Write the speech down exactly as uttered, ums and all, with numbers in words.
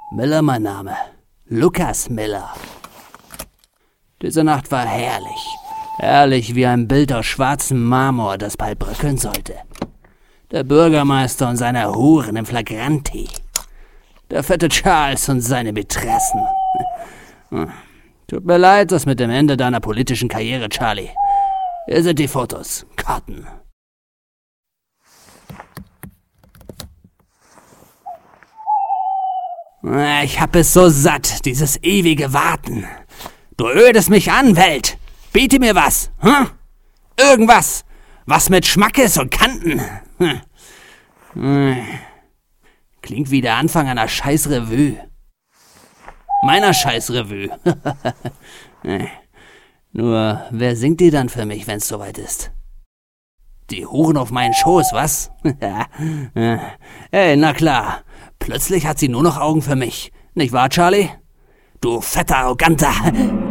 Miller mein Name. Lukas Miller. Diese Nacht war herrlich. Herrlich wie ein Bild aus schwarzem Marmor, das bald bröckeln sollte. Der Bürgermeister und seine Huren im Flagranti. Der fette Charles und seine Mätressen. Tut mir leid, das mit dem Ende deiner politischen Karriere, Charlie. Hier sind die Fotos. Karten. Ich hab es so satt, dieses ewige Warten. Du ödest mich an, Welt. Biete mir was, hm? Irgendwas, was mit Schmackes und Kanten. Hm. Klingt wie der Anfang einer Scheißrevue. Meiner Scheißrevue. Nur, wer singt die dann für mich, wenn's soweit ist? Die Huren auf meinen Schoß, was? Ey, na klar. Plötzlich hat sie nur noch Augen für mich. Nicht wahr, Charlie? Du fetter, arroganter...